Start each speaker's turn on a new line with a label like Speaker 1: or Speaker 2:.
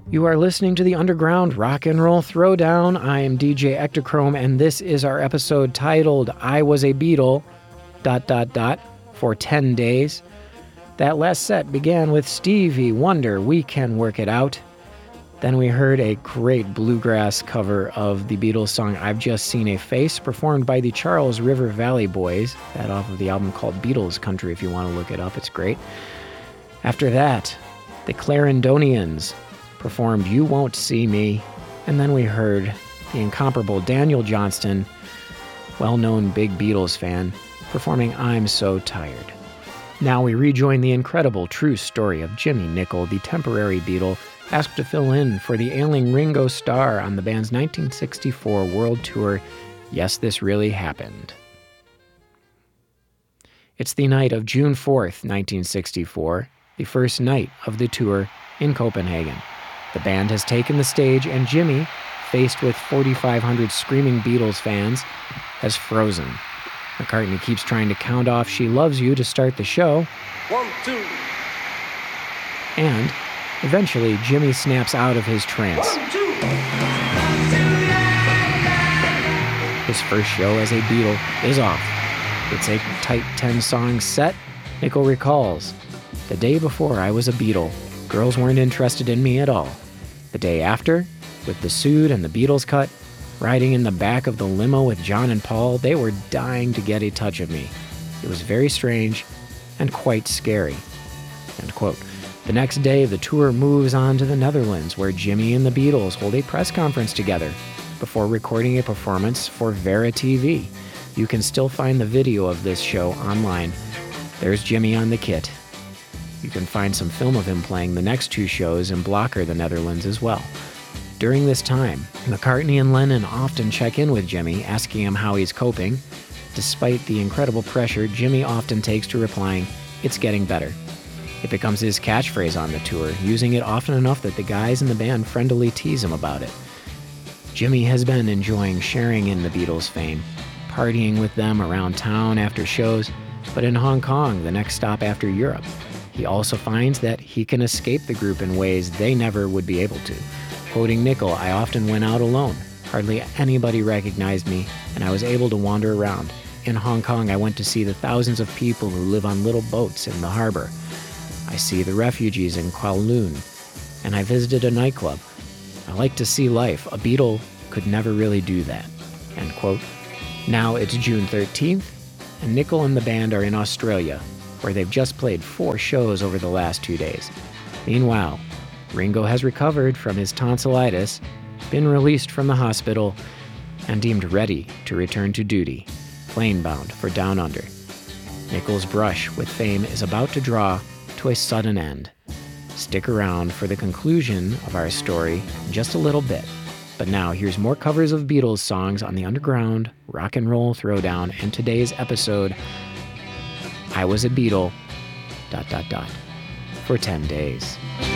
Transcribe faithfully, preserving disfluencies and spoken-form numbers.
Speaker 1: You are listening to the Underground Rock and Roll Throwdown. I am D J Ectochrome, and this is our episode titled I Was a Beatle, dot, dot, dot, for ten days. That last set began with Stevie Wonder, We Can Work It Out. Then we heard a great bluegrass cover of the Beatles song I've Just Seen a Face, performed by the Charles River Valley Boys, that off of the album called Beatles Country, if you want to look it up, it's great. After that, the Clarendonians performed You Won't See Me, and then we heard the incomparable Daniel Johnston, well-known big Beatles fan, performing I'm So Tired. Now we rejoin the incredible true story of Jimmy Nicol, the temporary Beatle, asked to fill in for the ailing Ringo Starr on the band's nineteen sixty-four World Tour, Yes, This Really Happened. It's the night of June fourth, nineteen sixty-four, the first night of the tour in Copenhagen. The band has taken the stage, and Jimmy, faced with forty-five hundred screaming Beatles fans, has frozen. McCartney keeps trying to count off She Loves You to start the show.
Speaker 2: One, two.
Speaker 1: And eventually, Jimmy snaps out of his trance.
Speaker 2: One, two.
Speaker 1: His first show as a Beatle is off. It's a tight ten-song set. Nicol recalls, the day before I was a Beatle, girls weren't interested in me at all. The day after, with the suit and the Beatles cut, riding in the back of the limo with John and Paul, they were dying to get a touch of me. It was very strange and quite scary. End quote. The next day, the tour moves on to the Netherlands, where Jimmy and the Beatles hold a press conference together before recording a performance for Vera T V. You can still find the video of this show online. There's Jimmy on the kit. You can find some film of him playing the next two shows in Blocker, the Netherlands, as well. During this time, McCartney and Lennon often check in with Jimmy, asking him how he's coping. Despite the incredible pressure, Jimmy often takes to replying, "It's getting better." It becomes his catchphrase on the tour, using it often enough that the guys in the band friendlily tease him about it. Jimmy has been enjoying sharing in the Beatles' fame, partying with them around town after shows, but in Hong Kong, the next stop after Europe, he also finds that he can escape the group in ways they never would be able to. Quoting Nicol, I often went out alone. Hardly anybody recognized me, and I was able to wander around. In Hong Kong, I went to see the thousands of people who live on little boats in the harbor. I see the refugees in Kowloon, and I visited a nightclub. I like to see life. A Beatle could never really do that. End quote. Now it's June thirteenth, and Nicol and the band are in Australia, where they've just played four shows over the last two days. Meanwhile, Ringo has recovered from his tonsillitis, been released from the hospital, and deemed ready to return to duty, plane-bound for Down Under. Nicol's brush with fame is about to draw to a sudden end. Stick around for the conclusion of our story in just a little bit. But now, here's more covers of Beatles songs on the Underground Rock and Roll Throwdown, and today's episode, I Was a Beatle, dot, dot, dot, for ten days.